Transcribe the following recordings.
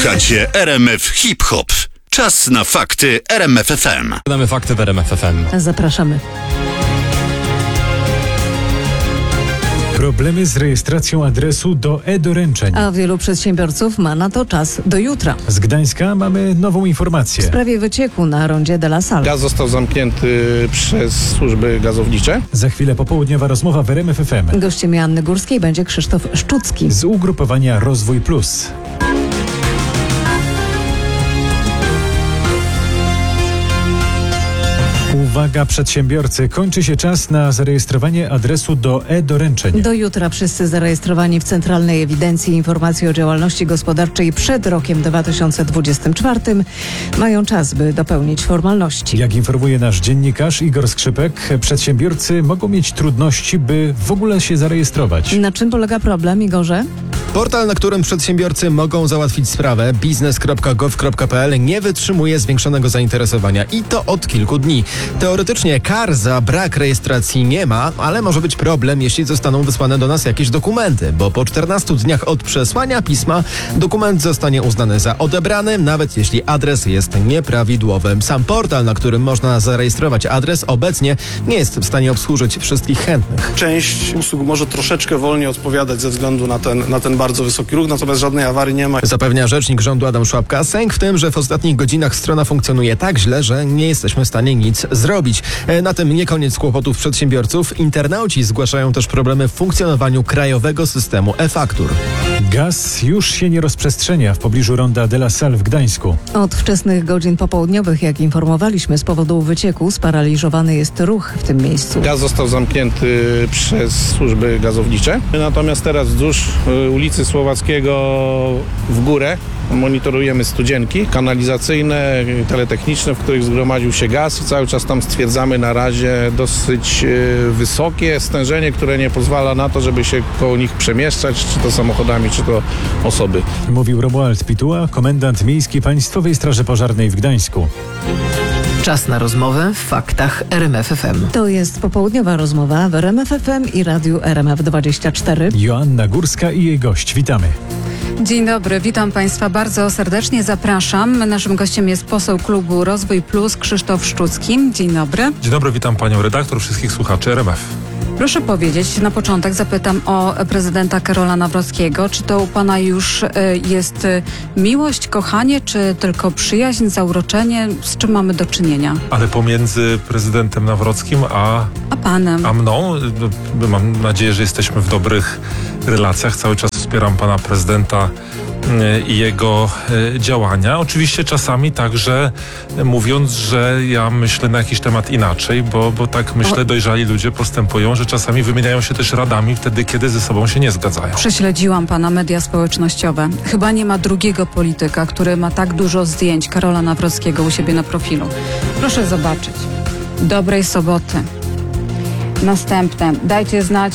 Słuchacie RMF Hip Hop. Czas na fakty RMF FM. Damy fakty w RMF FM. Zapraszamy. Problemy z rejestracją adresu do e-doręczeń. A wielu przedsiębiorców ma na to czas do jutra. Z Gdańska mamy nową W informację. sprawie wycieku na rondzie de la Salle. Gaz został zamknięty przez służby gazownicze. Za chwilę popołudniowa rozmowa w RMF FM Gościem Joanny Górskiej będzie Krzysztof Szczucki. z ugrupowania Rozwój Plus. Uwaga przedsiębiorcy, kończy się czas na zarejestrowanie adresu do e-doręczeń. Do jutra wszyscy zarejestrowani w Centralnej Ewidencji Informacji o Działalności Gospodarczej przed rokiem 2024 mają czas, by dopełnić formalności. Jak informuje nasz dziennikarz Igor Skrzypek, przedsiębiorcy mogą mieć trudności, by w ogóle się zarejestrować. Na czym polega problem, Igorze? Portal, na którym przedsiębiorcy mogą załatwić sprawę, biznes.gov.pl, nie wytrzymuje zwiększonego zainteresowania i to od kilku dni. Teoretycznie kar za brak rejestracji nie ma, ale może być problem, jeśli zostaną wysłane do nas jakieś dokumenty, bo po 14 dniach od przesłania pisma dokument zostanie uznany za odebrany, nawet jeśli adres jest nieprawidłowy. Sam portal, na którym można zarejestrować adres, obecnie nie jest w stanie obsłużyć wszystkich chętnych. Część usług może troszeczkę wolniej odpowiadać ze względu na ten bardzo wysoki ruch, natomiast żadnej awarii nie ma. Zapewnia rzecznik rządu Adam Szłapka. Sęk w tym, że w ostatnich godzinach strona funkcjonuje tak źle, że nie jesteśmy w stanie nic zrobić. Na tym nie koniec kłopotów przedsiębiorców. Internauci zgłaszają też problemy w funkcjonowaniu krajowego systemu e-faktur. Gaz już się nie rozprzestrzenia w pobliżu ronda de la Salle w Gdańsku. Od wczesnych godzin popołudniowych, jak informowaliśmy, z powodu wycieku sparaliżowany jest ruch w tym miejscu. Gaz został zamknięty przez służby gazownicze. Natomiast teraz wzdłuż ulicy Słowackiego w górę monitorujemy studzienki kanalizacyjne, teletechniczne, w których zgromadził się gaz i cały czas tam stwierdzamy na razie dosyć wysokie stężenie, które nie pozwala na to, żeby się koło nich przemieszczać, czy to samochodami, czy to osoby. Mówił Romuald Pituła, komendant miejski Państwowej Straży Pożarnej w Gdańsku. Czas na rozmowę w faktach RMF FM. To jest popołudniowa rozmowa w RMF FM i Radiu RMF24. Joanna Górska i jej gość. Witamy. Dzień dobry, witam Państwa bardzo serdecznie, zapraszam. Naszym gościem jest poseł klubu Rozwój Plus Krzysztof Szczucki. Dzień dobry. Dzień dobry, witam panią redaktor, wszystkich słuchaczy RMF. Proszę powiedzieć, na początek zapytam o prezydenta Karola Nawrockiego. Czy to u pana już jest miłość, kochanie, czy tylko przyjaźń, zauroczenie? Z czym mamy do czynienia? Ale pomiędzy prezydentem Nawrockim a Panem? a mną, mam nadzieję, że jesteśmy w dobrych relacjach. Cały czas wspieram pana prezydenta i jego działania. Oczywiście czasami także mówiąc, że ja myślę na jakiś temat inaczej, bo tak myślę, dojrzali ludzie postępują, że czasami wymieniają się też radami wtedy, kiedy ze sobą się nie zgadzają. Prześledziłam pana media społecznościowe. Chyba nie ma drugiego polityka, który ma tak dużo zdjęć Karola Nawrockiego u siebie na profilu. Proszę zobaczyć. Dobrej soboty. Następne. Dajcie znać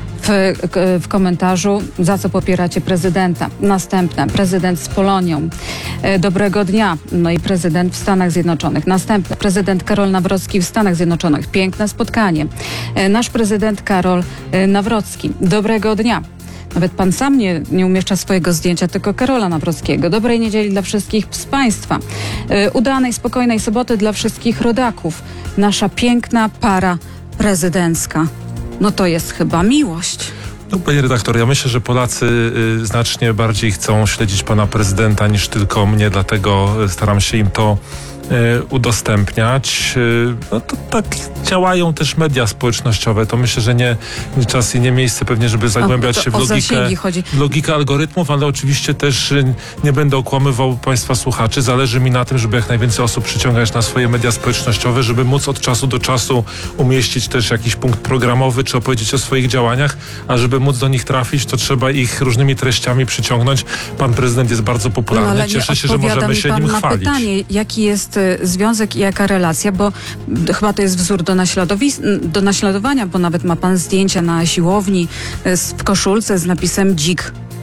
w komentarzu, za co popieracie prezydenta. Następne. Prezydent z Polonią. Dobrego dnia. No i prezydent w Stanach Zjednoczonych. Następne. Prezydent Karol Nawrocki w Stanach Zjednoczonych. Piękne spotkanie. Nasz prezydent Karol Nawrocki. Dobrego dnia. Nawet pan sam nie umieszcza swojego zdjęcia, tylko Karola Nawrockiego. Dobrej niedzieli dla wszystkich z Państwa. Udanej, spokojnej soboty dla wszystkich rodaków. Nasza piękna para prezydencka. No to jest chyba miłość. No, panie redaktor, ja myślę, że Polacy znacznie bardziej chcą śledzić pana prezydenta niż tylko mnie, dlatego staram się im to udostępniać. No to tak działają też media społecznościowe. To myślę, że nie czas i nie miejsce pewnie, żeby zagłębiać się w logikę algorytmów, ale oczywiście też nie będę okłamywał państwa słuchaczy. Zależy mi na tym, żeby jak najwięcej osób przyciągać na swoje media społecznościowe, żeby móc od czasu do czasu umieścić też jakiś punkt programowy, czy opowiedzieć o swoich działaniach, a żeby móc do nich trafić, to trzeba ich różnymi treściami przyciągnąć. Pan prezydent jest bardzo popularny. No, cieszę się, że możemy się nim chwalić. Pytanie, jaki jest związek i jaka relacja, bo chyba to jest wzór do naśladowania, bo nawet ma pan zdjęcia na siłowni w koszulce z napisem dzik.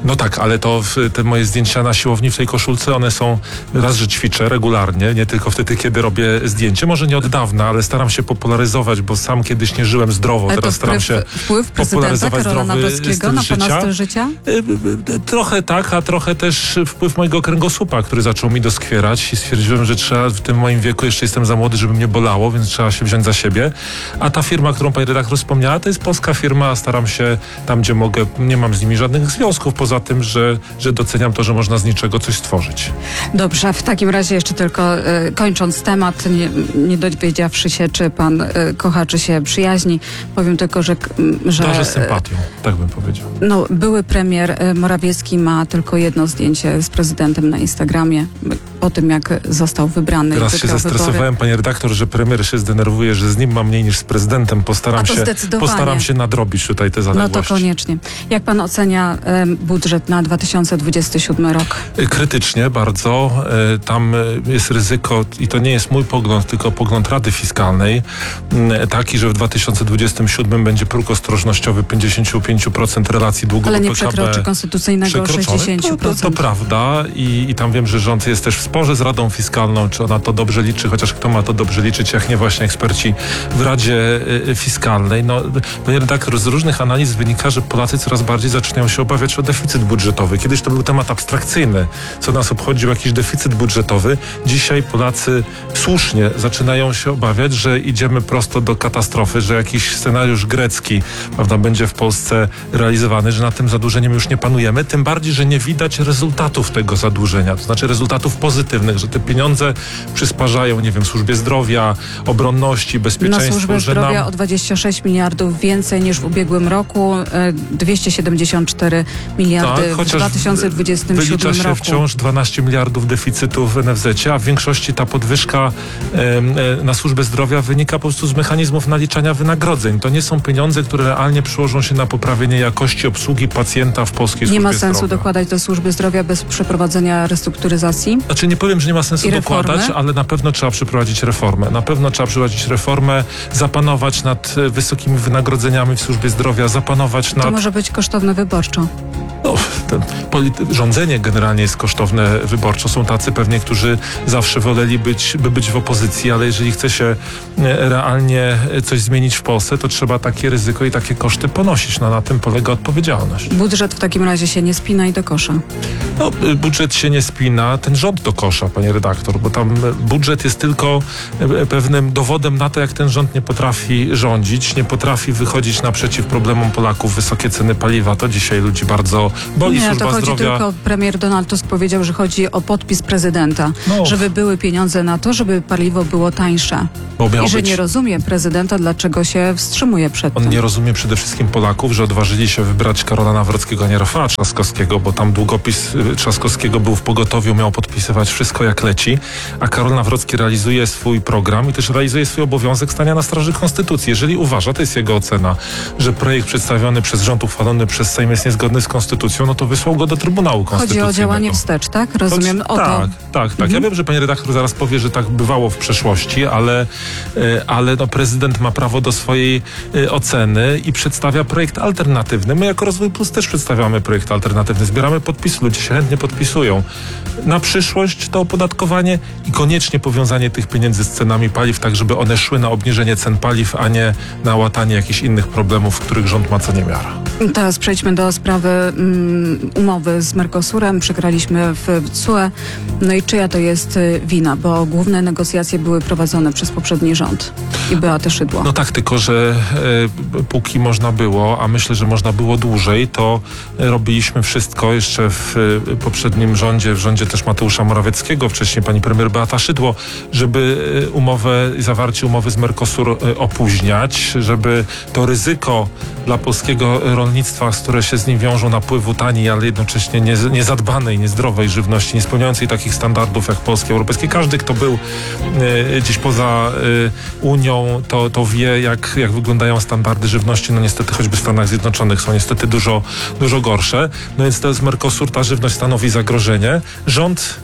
No tak, ale to te moje zdjęcia na siłowni w tej koszulce, one są raz, że ćwiczę regularnie, nie tylko wtedy, kiedy robię zdjęcie. Może nie od dawna, ale staram się popularyzować, bo sam kiedyś nie żyłem zdrowo. Ale teraz staram się wpływ prezydenta Karola Nawrockiego na pana styl życia? Trochę tak, a trochę też wpływ mojego kręgosłupa, który zaczął mi doskwierać i stwierdziłem, że trzeba w tym moim wieku, jeszcze jestem za młody, żeby mnie bolało, więc trzeba się wziąć za siebie. A ta firma, którą pani redaktor wspomniała, to jest polska firma, staram się tam, gdzie mogę, nie mam z nimi żadnych związków, poza tym, że doceniam to, że można z niczego coś stworzyć. Dobrze, w takim razie jeszcze tylko kończąc temat, nie dowiedziawszy się, czy pan kocha, czy się przyjaźni, powiem tylko, że Darzę sympatią, tak bym powiedział. No, były premier Morawiecki ma tylko jedno zdjęcie z prezydentem na Instagramie po tym, jak został wybrany. Teraz się zestresowałem, panie redaktor, że premier się zdenerwuje, że z nim ma mniej niż z prezydentem. Postaram się nadrobić tutaj te zaległości. No to koniecznie. Jak pan ocenia budżet na 2027 rok? Krytycznie bardzo. Tam jest ryzyko, i to nie jest mój pogląd, tylko pogląd Rady Fiskalnej, taki, że w 2027 będzie próg ostrożnościowy 55% relacji długu do PKB. Ale nie przekroczy konstytucyjnego 60%. To prawda i tam wiem, że rząd jest też w sporze z Radą Fiskalną, czy ona to dobrze liczy, chociaż kto ma to dobrze liczyć, jak nie właśnie eksperci w Radzie Fiskalnej. No, panie redaktor, z różnych analiz wynika, że Polacy coraz bardziej zaczynają się obawiać o deficyt budżetowy. Kiedyś to był temat abstrakcyjny, co nas obchodził jakiś deficyt budżetowy. Dzisiaj Polacy słusznie zaczynają się obawiać, że idziemy prosto do katastrofy, że jakiś scenariusz grecki, prawda, będzie w Polsce realizowany, że nad tym zadłużeniem już nie panujemy, tym bardziej, że nie widać rezultatów tego zadłużenia, to znaczy rezultatów pozytywnych, że te pieniądze przysparzają, nie wiem, służbie zdrowia, obronności, bezpieczeństwu. Na służbę zdrowia o 26 miliardów więcej niż w ubiegłym roku, 274 miliardy w 2027 wylicza się roku. wciąż 12 miliardów deficytu w NFZ-cie, a w większości ta podwyżka na służbę zdrowia wynika po prostu z mechanizmów naliczania wynagrodzeń. To nie są pieniądze, które realnie przyłożą się na poprawienie jakości obsługi pacjenta w polskiej służbie zdrowia. Nie ma sensu dokładać do służby zdrowia bez przeprowadzenia restrukturyzacji? Znaczy nie powiem, że nie ma sensu dokładać, ale na pewno trzeba przeprowadzić reformę. Na pewno trzeba przeprowadzić reformę, zapanować nad wysokimi wynagrodzeniami w służbie zdrowia, zapanować nad... To może być kosztowne wyborczo. No, rządzenie generalnie jest kosztowne wyborczo. Są tacy pewnie, którzy zawsze woleli być w opozycji, ale jeżeli chce się realnie coś zmienić w Polsce, to trzeba takie ryzyko i takie koszty ponosić. No, na tym polega odpowiedzialność. Budżet w takim razie się nie spina i do kosza. No, budżet się nie spina, ten rząd do kosza, panie redaktor, bo tam budżet jest tylko pewnym dowodem na to, jak ten rząd nie potrafi rządzić, nie potrafi wychodzić naprzeciw problemom Polaków. Wysokie ceny paliwa, to dzisiaj ludzi bardzo boli. Nie, służba to chodzi zdrowia. tylko, premier Donald Tusk powiedział, że chodzi o podpis prezydenta, żeby były pieniądze na to, żeby paliwo było tańsze. I że nie rozumie prezydenta, dlaczego się wstrzymuje przed tym. On nie rozumie przede wszystkim Polaków, że odważyli się wybrać Karola Nawrockiego, a nie Rafała Trzaskowskiego, bo tam długopis Trzaskowskiego był w pogotowiu, miał podpisywać wszystko jak leci, a Karol Nawrocki realizuje swój program i też realizuje swój obowiązek stania na straży konstytucji. Jeżeli uważa, to jest jego ocena, że projekt przedstawiony przez rząd, uchwalony przez Sejm jest niezgodny z konstytucją, no to wysłał go do Trybunału Konstytucyjnego. Chodzi o działanie wstecz, tak? Rozumiem o to. Tak. Ja wiem, że pani redaktor zaraz powie, że tak bywało w przeszłości, ale no, prezydent ma prawo do swojej oceny i przedstawia projekt alternatywny. My jako Rozwój Plus też przedstawiamy projekt alternatywny. Zbieramy podpisy, ludzie się chętnie podpisują. Na przyszłość to opodatkowanie i koniecznie powiązanie tych pieniędzy z cenami paliw, tak żeby one szły na obniżenie cen paliw, a nie na łatanie jakichś innych problemów, w których rząd ma co niemiara. Teraz przejdźmy do sprawy umowy z Mercosurem. Przegraliśmy w TSUE. No i czyja to jest wina? Bo główne negocjacje były prowadzone przez poprzedni rząd i Beatę Szydło. No tak, tylko że póki można było, a myślę, że można było dłużej, to robiliśmy wszystko jeszcze w poprzednim rządzie, w rządzie też Mateusza Morawieckiego, wcześniej pani premier Beata Szydło, żeby zawarcie umowy z Mercosur opóźniać, żeby to ryzyko dla polskiego rolnictwa, które się z nim wiążą, napływu taniej, ale jednocześnie niezadbanej, niezdrowej żywności, nie spełniającej takich standardów jak polskie, europejskie. Każdy, kto był gdzieś poza Unią, to wie, jak wyglądają standardy żywności. No niestety choćby w Stanach Zjednoczonych są niestety dużo gorsze. No więc to jest Mercosur, ta żywność stanowi zagrożenie. Rząd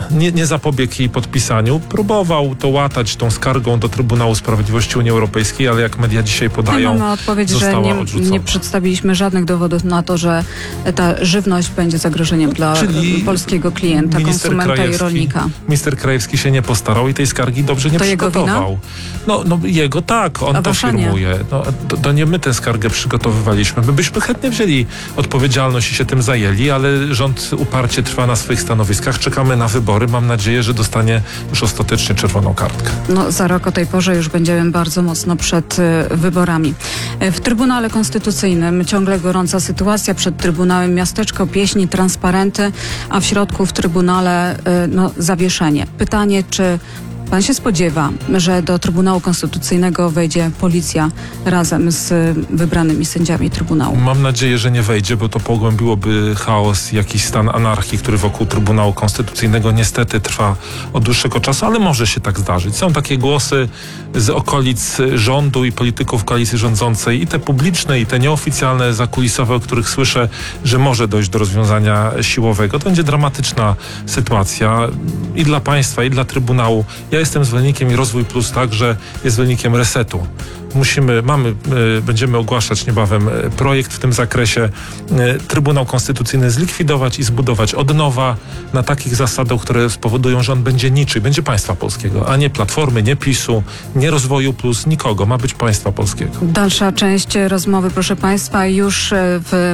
nie zapobiegł jej podpisaniu. Próbował to łatać tą skargą do Trybunału Sprawiedliwości Unii Europejskiej, ale jak media dzisiaj podają, mamy odpowiedź, że nie przedstawiliśmy żadnych dowodów na to, że ta żywność będzie zagrożeniem dla polskiego klienta, konsumenta i rolnika. Minister Krajewski się nie postarał i tej skargi dobrze nie przygotował. No jego tak, on to firmuje. To nie my tę skargę przygotowywaliśmy. My byśmy chętnie wzięli odpowiedzialność i się tym zajęli, ale rząd uparcie trwa na swoich stanowiskach. Czekamy na wybory. Mam nadzieję, że dostanie już ostatecznie czerwoną kartkę. Za rok o tej porze już będziemy bardzo mocno przed wyborami. W Trybunale Konstytucyjnym ciągle gorąca sytuacja. Przed Trybunałem miasteczko, pieśni, transparenty, a w środku w Trybunale zawieszenie. Pytanie, czy pan się spodziewa, że do Trybunału Konstytucyjnego wejdzie policja razem z wybranymi sędziami Trybunału? Mam nadzieję, że nie wejdzie, bo to pogłębiłoby chaos, jakiś stan anarchii, który wokół Trybunału Konstytucyjnego niestety trwa od dłuższego czasu, ale może się tak zdarzyć. Są takie głosy z okolic rządu i polityków koalicji rządzącej, i te publiczne, i te nieoficjalne, zakulisowe, o których słyszę, że może dojść do rozwiązania siłowego. To będzie dramatyczna sytuacja i dla państwa, i dla Trybunału. Ja jestem zwolennikiem i Rozwój Plus także jest zwolennikiem resetu. Będziemy ogłaszać niebawem projekt w tym zakresie. Trybunał Konstytucyjny zlikwidować i zbudować od nowa na takich zasadach, które spowodują, że on będzie niczyj, będzie państwa polskiego, a nie Platformy, nie PiS-u, nie Rozwoju Plus, nikogo. Ma być państwa polskiego. Dalsza część rozmowy, proszę państwa, już w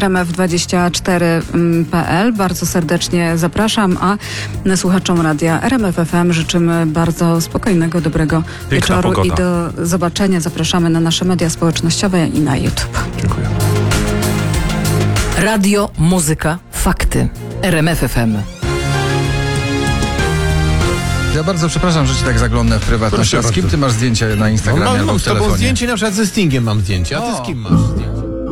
rmf24.pl. Bardzo serdecznie zapraszam, a słuchaczom radia RMF FM życzymy bardzo spokojnego, dobrego wieczoru i do zobaczenia. Zapraszamy na nasze media społecznościowe i na YouTube. Dziękuję. Radio, muzyka, fakty. RMF FM. Ja bardzo przepraszam, że ci tak zaglądnę w prywatność. A z kim ty masz zdjęcia na Instagramie albo w telefonie? Mam zdjęcie, na przykład ze Stingiem mam zdjęcie. A ty z kim masz zdjęcie?